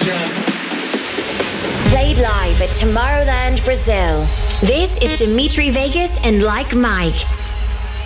Played live at Tomorrowland, Brazil. This is Dimitri Vegas and Like Mike.